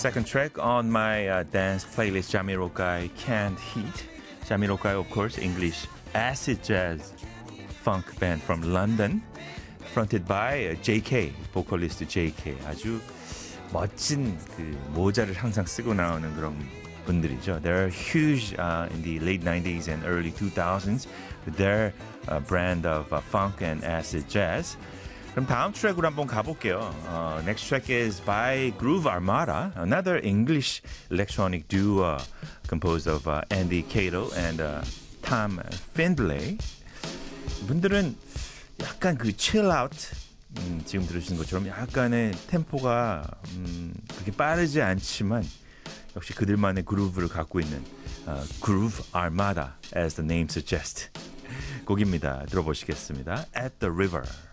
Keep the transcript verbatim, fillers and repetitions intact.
second track on my uh, dance playlist, Jamiroquai Can't Heat. Jamiroquai, of course, English acid jazz funk band from London, fronted by uh, J K, vocalist J K. 아주 멋진 그 모자를 항상 쓰고 나오는 그런 분들이죠. They're huge uh, in the late nineties and early two thousands with their uh, brand of uh, funk and acid jazz. 그럼 다음 트랙으로 한번 가볼게요. Uh, next track is by Groove Armada, another English electronic duo composed of uh, Andy Cato and uh, Tom Findlay. 분들은 약간 그 chill out, 음, 지금 들으시는 것처럼 약간의 템포가 음, 그렇게 빠르지 않지만 역시 그들만의 그루브를 갖고 있는 uh, Groove Armada, as the name suggests. 곡입니다. 들어보시겠습니다. At the River.